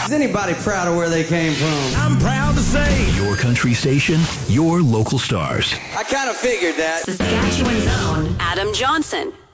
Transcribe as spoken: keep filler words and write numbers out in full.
Is anybody proud of where they came from? I'm proud to say, your country station, your local stars. I kind of figured that. Saskatchewan's own Adam Johnson.